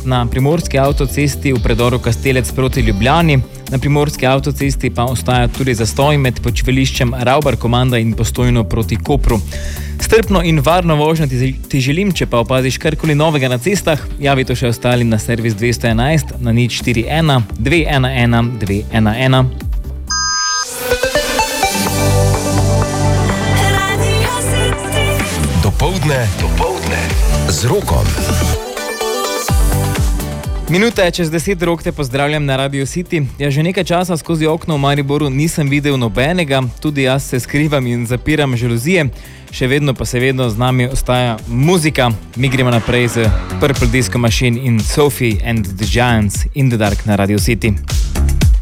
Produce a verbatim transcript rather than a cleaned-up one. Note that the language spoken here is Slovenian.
na primorski avtocesti v predoru Kastelec proti Ljubljani. Na primorski avtocesti pa ostaja tudi zastoj med počivališčem Ravbar Komanda in Postojno proti Kopru. Strpno in varno vožnjo ti, ti želim, če pa opaziš karkoli novega na cestah, javi to še ostali na servis dvesto enajst na nič štiri ena dve ena ena dve ena ena. Dopoldne, dopoldne z Rokom. Minuta je čez deset, Rok, te pozdravljam na Radio City. Ja, že nekaj časa skozi okno v Mariboru nisem videl nobenega, tudi jaz se skrivam in zapiram žaluzije, še vedno pa se vedno z nami ostaja muzika. Mi gremo naprej z Purple Disco Machine in Sophie and the Giants in the Dark na Radio City.